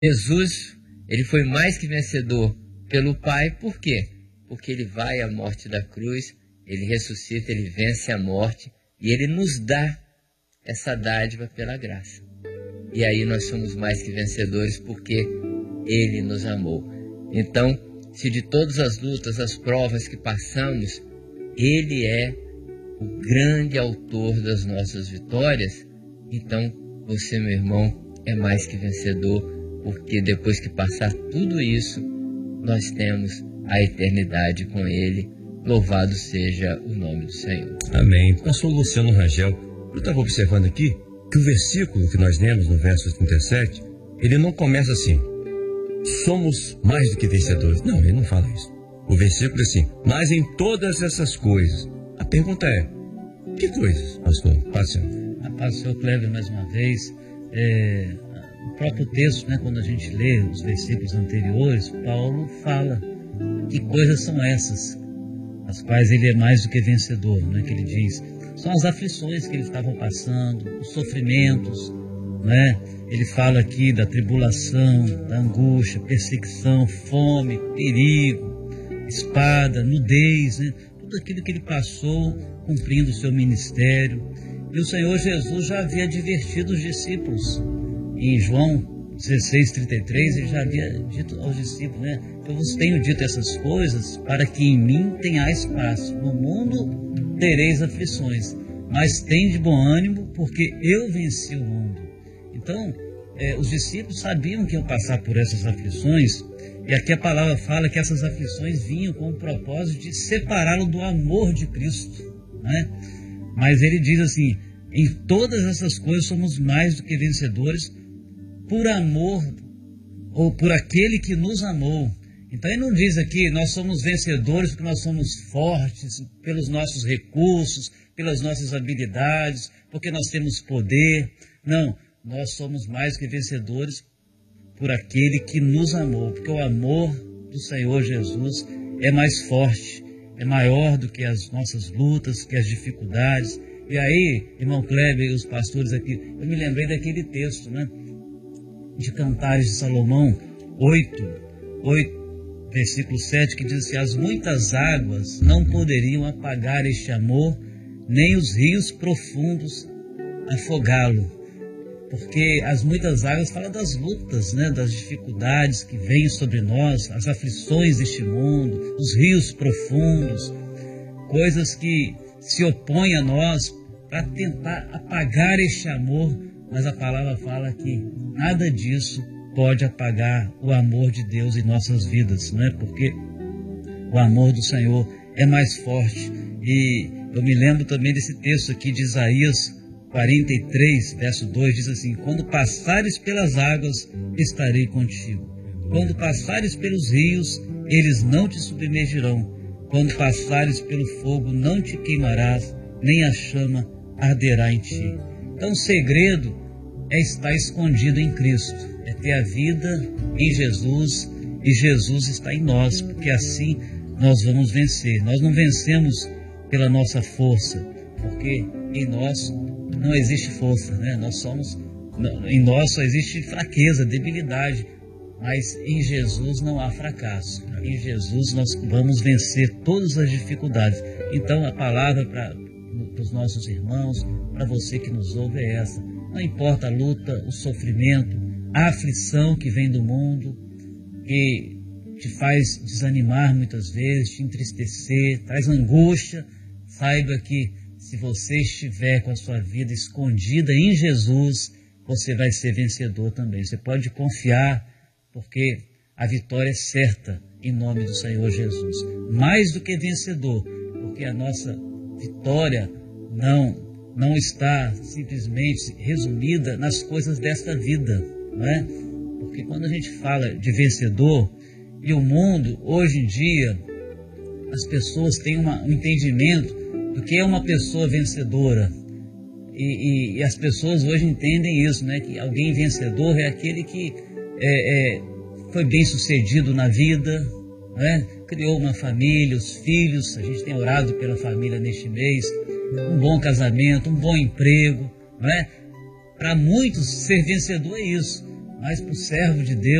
Jesus, ele foi mais que vencedor pelo Pai, por quê? Porque ele vai à morte da cruz, ele ressuscita, ele vence a morte e ele nos dá essa dádiva pela graça. E aí nós somos mais que vencedores porque ele nos amou. Então, se de todas as lutas, as provas que passamos, ele é o grande autor das nossas vitórias, então você, meu irmão, é mais que vencedor, porque depois que passar tudo isso, nós temos a eternidade com ele. Louvado seja o nome do Senhor. Amém. Pastor Luciano Rangel, eu estava observando aqui que o versículo que nós lemos no verso 37, ele não começa assim: somos mais do que vencedores. Não, ele não fala isso. O versículo é assim: mas em todas essas coisas. A pergunta é: que coisas, pastor? Pastor Kleber, mais uma vez, o próprio texto, né, quando a gente lê os versículos anteriores, Paulo fala que coisas são essas, as quais ele é mais do que vencedor, né, que ele diz. São as aflições que ele estava passando, os sofrimentos, né? Ele fala aqui da tribulação, da angústia, perseguição, fome, perigo, espada, nudez, né? Tudo aquilo que ele passou cumprindo o seu ministério. E o Senhor Jesus já havia advertido os discípulos. Em João 16:33, ele já havia dito aos discípulos, né? Eu vos tenho dito essas coisas para que em mim tenhais paz. No mundo tereis aflições, mas tende bom ânimo, porque eu venci o mundo. Então, os discípulos sabiam que iam passar por essas aflições, e aqui a palavra fala que essas aflições vinham com o propósito de separá-lo do amor de Cristo, né? Mas ele diz assim: em todas essas coisas somos mais do que vencedores por amor, ou por aquele que nos amou. Então ele não diz aqui, nós somos vencedores porque nós somos fortes, pelos nossos recursos, pelas nossas habilidades, porque nós temos poder. Não, nós somos mais que vencedores por aquele que nos amou, porque o amor do Senhor Jesus é mais forte, é maior do que as nossas lutas, que as dificuldades. E aí, irmão Kleber e os pastores aqui, eu me lembrei daquele texto, né, de Cantares de Salomão 8, versículo 7, que diz assim: as muitas águas não poderiam apagar este amor, nem os rios profundos afogá-lo. Porque as muitas águas falam das lutas, né, das dificuldades que vêm sobre nós, as aflições deste mundo, os rios profundos, coisas que se opõem a nós para tentar apagar este amor, mas a palavra fala que nada disso pode apagar o amor de Deus em nossas vidas, não é? Porque o amor do Senhor é mais forte. E eu me lembro também desse texto aqui de Isaías 43, verso 2, diz assim: quando passares pelas águas, estarei contigo. Quando passares pelos rios, eles não te submergirão. Quando passares pelo fogo, não te queimarás, nem a chama arderá em ti. Então o segredo é estar escondido em Cristo, é ter a vida em Jesus, e Jesus está em nós, porque assim nós vamos vencer. Nós não vencemos pela nossa força, porque em nós não existe força, né? Em nós só existe fraqueza, debilidade, mas em Jesus não há fracasso. Em Jesus nós vamos vencer todas as dificuldades. Então a palavra para os nossos irmãos, para você que nos ouve, é essa: não importa a luta, o sofrimento, a aflição que vem do mundo, que te faz desanimar muitas vezes, te entristecer, traz angústia, saiba que se você estiver com a sua vida escondida em Jesus, você vai ser vencedor também. Você pode confiar, porque a vitória é certa em nome do Senhor Jesus. Mais do que vencedor, porque a nossa vitória não está simplesmente resumida nas coisas desta vida, não é? Porque quando a gente fala de vencedor, e o mundo, hoje em dia, as pessoas têm um entendimento do que é uma pessoa vencedora. E as pessoas hoje entendem isso, né? Que alguém vencedor é aquele que foi bem sucedido na vida, né? Criou uma família, os filhos, a gente tem orado pela família neste mês, um bom casamento, um bom emprego, não é? Para muitos, ser vencedor é isso. mas para o servo de Deus,